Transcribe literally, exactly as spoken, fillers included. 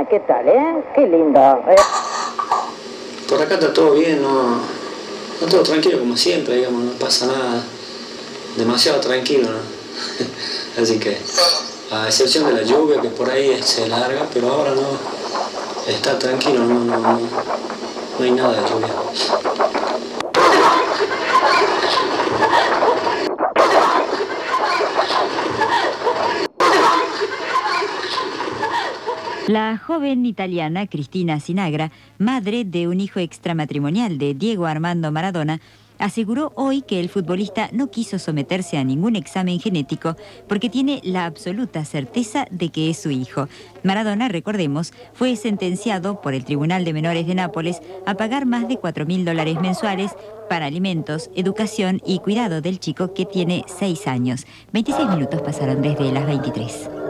¿eh? ¿Qué tal, eh? Qué lindo. ¿eh? Por acá está todo bien, no, no todo tranquilo como siempre, digamos, no pasa nada. Demasiado tranquilo, ¿no? Así que, a excepción de la lluvia que por ahí se larga, pero ahora no, está tranquilo, no, no, no, no hay nada de lluvia. La joven italiana Cristina Sinagra, madre de un hijo extramatrimonial de Diego Armando Maradona, aseguró hoy que el futbolista no quiso someterse a ningún examen genético porque tiene la absoluta certeza de que es su hijo. Maradona, recordemos, fue sentenciado por el Tribunal de Menores de Nápoles a pagar más de cuatro mil dólares mensuales para alimentos, educación y cuidado del chico que tiene seis años. veintiséis minutos pasaron desde las veintitrés.